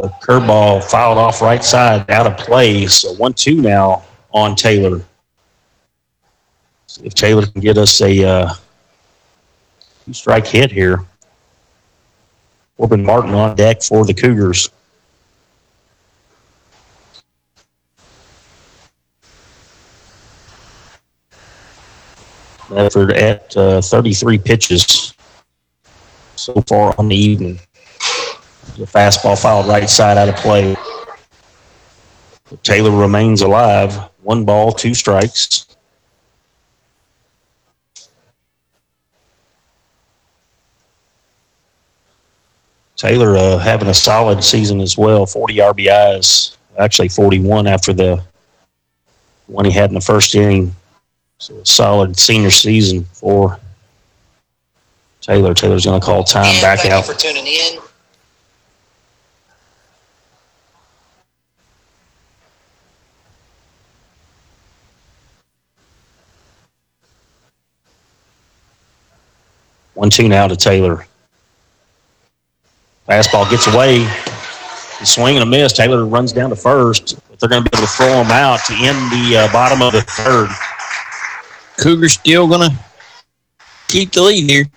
Curveball fouled off right side, out of play. So 1-2 now on Taylor. See if Taylor can get us a two-strike hit here. Corbin Martin on deck for the Cougars. Effort at 33 pitches so far on the evening. The fastball fouled right side, out of play. Taylor remains alive. 1 ball, 2 strikes. Taylor having a solid season as well. 40 RBIs, actually 41 after the one he had in the first inning. So a solid senior season for Taylor. Taylor's going to call time back thank out. You for tuning in. One, two now to Taylor. Fastball gets away. The swing and a miss. Taylor runs down to first, but they're going to be able to throw him out to end the bottom of the third. Cougars still going to keep the lead here.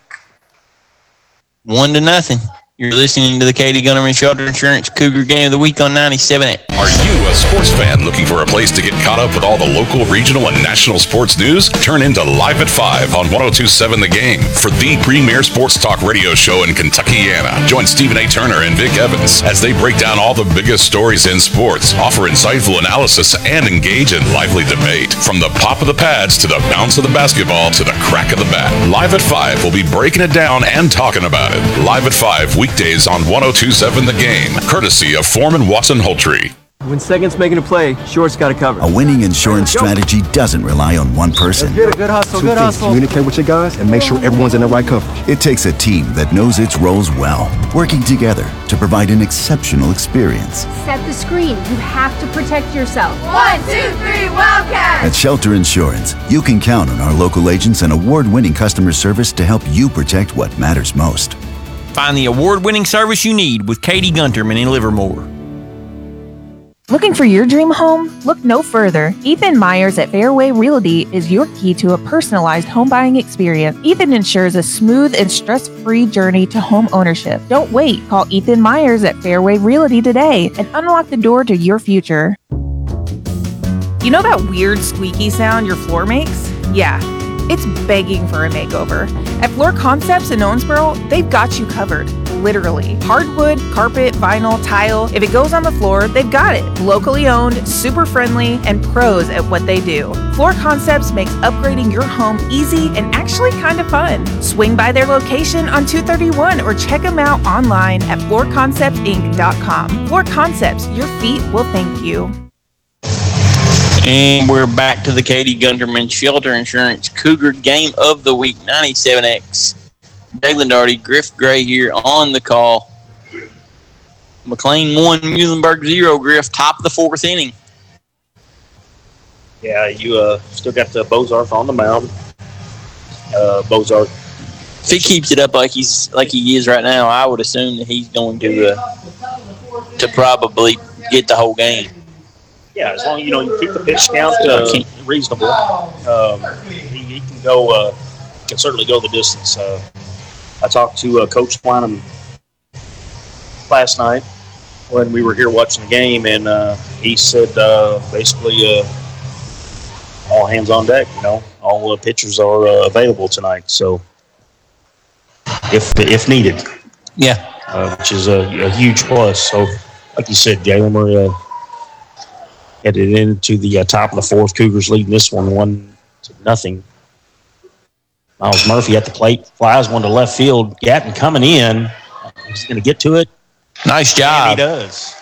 1-0. You're listening to the Katie Gunterman Shelter Insurance Cougar Game of the Week on 97.8. Are you a sports fan looking for a place to get caught up with all the local, regional, and national sports news? Turn into Live at 5 on 102.7 The Game for the premier sports talk radio show in Kentuckiana. Join Stephen A. Turner and Vic Evans as they break down all the biggest stories in sports, offer insightful analysis, and engage in lively debate. From the pop of the pads to the bounce of the basketball to the crack of the bat, Live at 5 will be breaking it down and talking about it. Live at 5 weekdays on 102.7 The Game, courtesy of Foreman Watson Holtree. When second's making a play, short's got to cover. A winning insurance strategy doesn't rely on one person. Good hustle, good hustle. Communicate with your guys and make sure everyone's in the right coverage. It takes a team that knows its roles well, working together to provide an exceptional experience. Set the screen. You have to protect yourself. 1, 2, 3, Wildcats! At Shelter Insurance, you can count on our local agents and award-winning customer service to help you protect what matters most. Find the award-winning service you need with Katie Gunterman in Livermore. Looking for your dream home? Look no further. Ethan Myers at Fairway Realty is your key to a personalized home buying experience. Ethan ensures a smooth and stress-free journey to home ownership. Don't wait. Call Ethan Myers at Fairway Realty today and unlock the door to your future. You know that weird squeaky sound your floor makes? Yeah, it's begging for a makeover. At Floor Concepts in Owensboro, they've got you covered. Literally. Hardwood, carpet, vinyl, tile. If it goes on the floor, they've got it. Locally owned, super friendly, and pros at what they do. Floor Concepts makes upgrading your home easy and actually kind of fun. Swing by their location on 231 or check them out online at floorconceptsinc.com. Floor Concepts, your feet will thank you. And we're back to the Katie Gunterman Shelter Insurance Cougar Game of the Week, 97X. Jalen Darty, Griff Gray here on the call. McLean 1, Muhlenberg 0. Griff, top of the 4th inning. Yeah, you still got the Bozarth on the mound. Bozarth. If he keeps it up like he is right now, I would assume that he's going to probably get the whole game. Yeah, as long as you keep the pitch count reasonable, he can go. Can certainly go the distance. I talked to Coach Plynham last night when we were here watching the game, and he said basically all hands on deck. All pitchers are available tonight. So if needed, yeah, which is a huge plus. So, like you said, Jalen, we're headed into the top of the 4th. Cougars leading this one 1-0. Miles Murphy at the plate, flies one to left field. Gatton coming in. He's going to get to it. Nice job. And he does.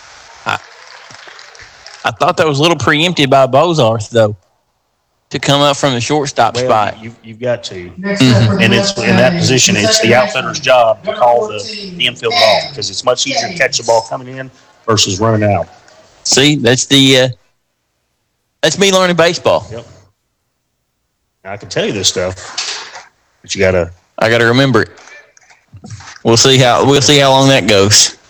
I thought that was a little preempted by Bozarth, though, to come up from the shortstop spot. You've got to. And it's in that position, it's the outfitter's job to call the infield ball because it's much easier to catch the ball coming in versus running out. See, that's that's me learning baseball. Yep. I can tell you this stuff, but I gotta remember it. We'll see how long that goes.